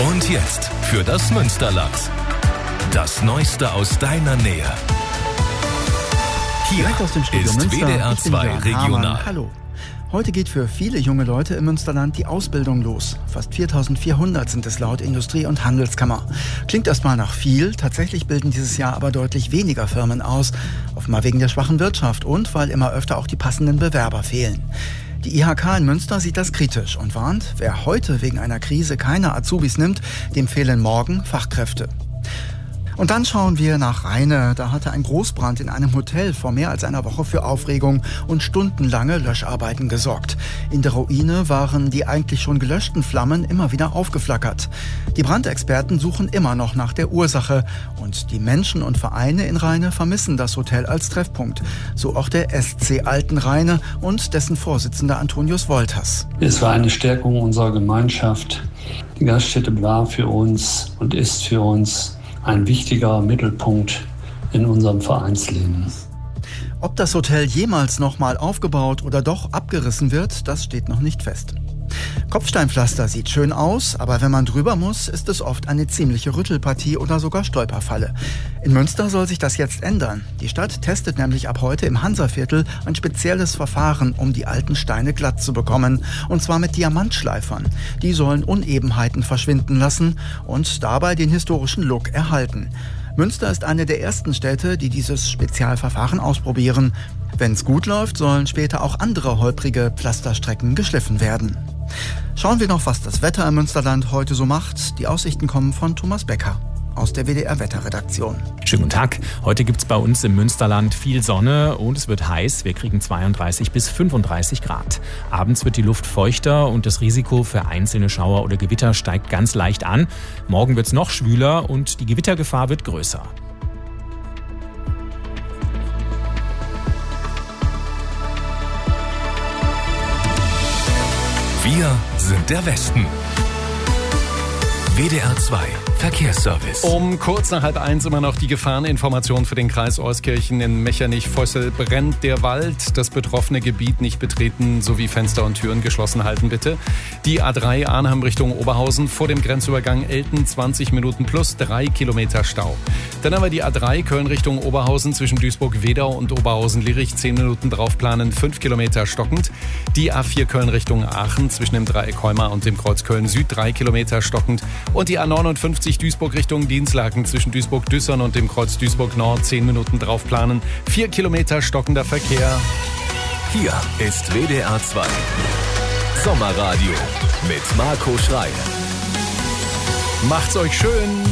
Und jetzt für das Münsterland. Das Neueste aus deiner Nähe. Hier Direkt aus dem Studio ist Münster. WDR 2 Regional. Hallo. Heute geht für viele junge Leute im Münsterland die Ausbildung los. Fast 4.400 sind es laut Industrie- und Handelskammer. Klingt erstmal nach viel, tatsächlich bilden dieses Jahr aber deutlich weniger Firmen aus. Offenbar wegen der schwachen Wirtschaft und weil immer öfter auch die passenden Bewerber fehlen. Die IHK in Münster sieht das kritisch und warnt, wer heute wegen einer Krise keine Azubis nimmt, dem fehlen morgen Fachkräfte. Und dann schauen wir nach Rheine. Da hatte ein Großbrand in einem Hotel vor mehr als einer Woche für Aufregung und stundenlange Löscharbeiten gesorgt. In der Ruine waren die eigentlich schon gelöschten Flammen immer wieder aufgeflackert. Die Brandexperten suchen immer noch nach der Ursache. Und die Menschen und Vereine in Rheine vermissen das Hotel als Treffpunkt. So auch der SC Alten Rheine und dessen Vorsitzender Antonius Wolters. Es war eine Stärkung unserer Gemeinschaft. Die Gaststätte war für uns und ist für uns ein wichtiger Mittelpunkt in unserem Vereinsleben. Ob das Hotel jemals nochmal aufgebaut oder doch abgerissen wird, das steht noch nicht fest. Kopfsteinpflaster sieht schön aus, aber wenn man drüber muss, ist es oft eine ziemliche Rüttelpartie oder sogar Stolperfalle. In Münster soll sich das jetzt ändern. Die Stadt testet nämlich ab heute im Hansaviertel ein spezielles Verfahren, um die alten Steine glatt zu bekommen. Und zwar mit Diamantschleifern. Die sollen Unebenheiten verschwinden lassen und dabei den historischen Look erhalten. Münster ist eine der ersten Städte, die dieses Spezialverfahren ausprobieren. Wenn es gut läuft, sollen später auch andere holprige Pflasterstrecken geschliffen werden. Schauen wir noch, was das Wetter im Münsterland heute so macht. Die Aussichten kommen von Thomas Becker aus der WDR-Wetterredaktion. Schönen guten Tag. Heute gibt es bei uns im Münsterland viel Sonne und es wird heiß. Wir kriegen 32 bis 35 Grad. Abends wird die Luft feuchter und das Risiko für einzelne Schauer oder Gewitter steigt ganz leicht an. Morgen wird es noch schwüler und die Gewittergefahr wird größer. Wir sind der Westen. WDR 2 Verkehrsservice. Um kurz nach 12:30 immer noch die Gefahreninformation für den Kreis Euskirchen. In Mechernich-Vossel brennt der Wald. Das betroffene Gebiet nicht betreten sowie Fenster und Türen geschlossen halten, bitte. Die A3 Arnhem Richtung Oberhausen vor dem Grenzübergang Elten 20 Minuten plus 3 Kilometer Stau. Dann haben wir die A3 Köln Richtung Oberhausen zwischen Duisburg-Wedau und Oberhausen-Lirich 10 Minuten draufplanen, 5 Kilometer stockend. Die A4 Köln Richtung Aachen zwischen dem Dreieck Heuma und dem Kreuz Köln Süd 3 Kilometer stockend. Und die A59 Duisburg Richtung Dinslaken zwischen Duisburg-Düssern und dem Kreuz Duisburg-Nord 10 Minuten draufplanen. 4 Kilometer stockender Verkehr. Hier ist WDR 2 Sommerradio mit Marco Schrei. Macht's euch schön!